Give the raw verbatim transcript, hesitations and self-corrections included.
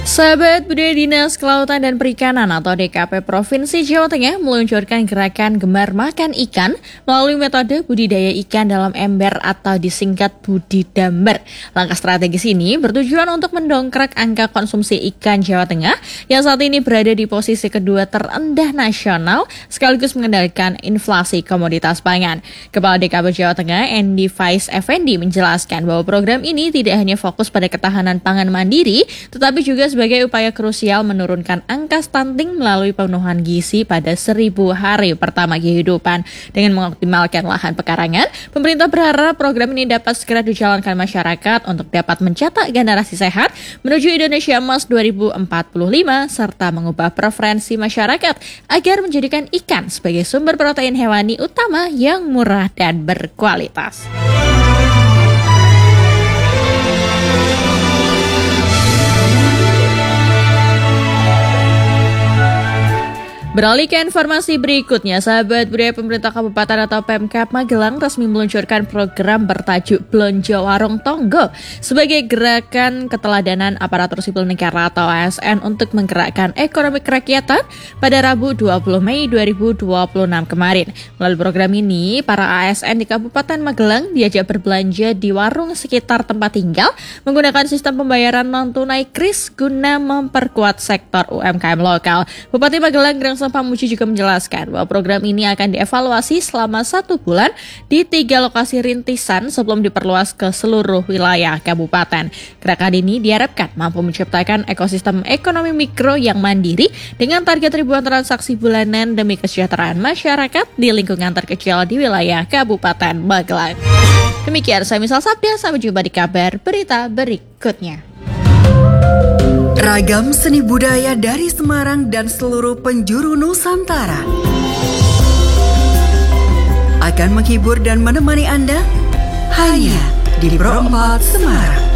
Sahabat Budaya Dinas Kelautan dan Perikanan atau D K P Provinsi Jawa Tengah meluncurkan gerakan Gemar Makan Ikan melalui metode budidaya ikan dalam ember atau disingkat Budidamber. Langkah strategis ini bertujuan untuk mendongkrak angka konsumsi ikan Jawa Tengah yang saat ini berada di posisi kedua terendah nasional sekaligus mengendalikan inflasi komoditas pangan. Kepala D K P Jawa Tengah Endi Faiz Effendi menjelaskan bahwa program ini tidak hanya fokus pada ketahanan pangan mandiri tetapi juga sebagai upaya krusial menurunkan angka stunting melalui pemenuhan gizi pada seribu hari pertama kehidupan. Dengan mengoptimalkan lahan pekarangan, pemerintah berharap program ini dapat segera dijalankan masyarakat untuk dapat mencetak generasi sehat menuju Indonesia Emas dua ribu empat puluh lima serta mengubah preferensi masyarakat agar menjadikan ikan sebagai sumber protein hewani utama yang murah dan berkualitas. Beralih ke informasi berikutnya, sahabat budaya pemerintah kabupaten atau Pemkab Magelang resmi meluncurkan program bertajuk Blonjo Warung Tonggo sebagai gerakan keteladanan aparatur sipil negara atau A S N untuk menggerakkan ekonomi kerakyatan pada Rabu dua puluh Mei dua ribu dua puluh enam kemarin. Melalui program ini, para A S N di Kabupaten Magelang diajak berbelanja di warung sekitar tempat tinggal menggunakan sistem pembayaran non-tunai kris guna memperkuat sektor U M K M lokal. Bupati Magelang Grangsa Pamuji juga menjelaskan bahwa program ini akan dievaluasi selama satu bulan di tiga lokasi rintisan sebelum diperluas ke seluruh wilayah kabupaten. Gerakan ini diharapkan mampu menciptakan ekosistem ekonomi mikro yang mandiri dengan target ribuan transaksi bulanan demi kesejahteraan masyarakat di lingkungan terkecil di wilayah Kabupaten Magelang. Demikian saya Misal Sabda, sampai jumpa di kabar berita berikutnya. Ragam seni budaya dari Semarang dan seluruh penjuru Nusantara akan menghibur dan menemani Anda hanya di Pro empat Semarang.